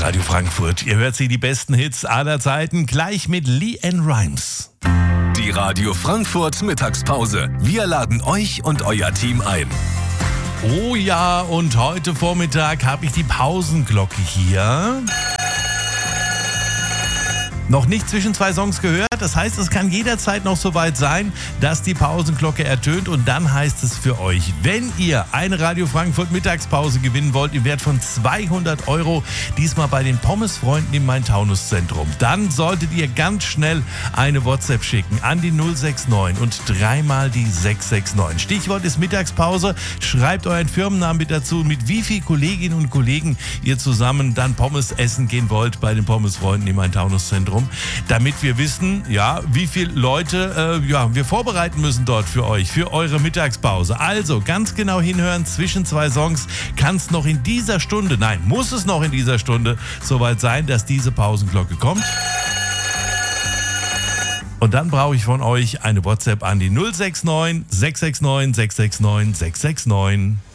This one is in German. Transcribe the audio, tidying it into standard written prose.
Radio Frankfurt. Ihr hört sie, die besten Hits aller Zeiten, gleich mit LeAnn Rimes. Die Radio Frankfurt Mittagspause. Wir laden euch und euer Team ein. Oh ja, und heute Vormittag habe ich die Pausenglocke hier. Noch nicht zwischen zwei Songs gehört, das heißt, es kann jederzeit noch soweit sein, dass die Pausenglocke ertönt und dann heißt es für euch, wenn ihr eine Radio Frankfurt Mittagspause gewinnen wollt im Wert von 200 €, diesmal bei den Pommesfreunden im Main-Taunus-Zentrum, dann solltet ihr ganz schnell eine WhatsApp schicken an die 069 und dreimal die 669. Stichwort ist Mittagspause, schreibt euren Firmennamen mit dazu, mit wie vielen Kolleginnen und Kollegen ihr zusammen dann Pommes essen gehen wollt bei den Pommesfreunden im Main-Taunus-Zentrum, damit wir wissen, ja, wie viele Leute wir vorbereiten müssen dort für euch, für eure Mittagspause. Also ganz genau hinhören, zwischen zwei Songs kann es noch in dieser Stunde, nein, muss es noch in dieser Stunde soweit sein, dass diese Pausenglocke kommt. Und dann brauche ich von euch eine WhatsApp an die 069 669 669 669.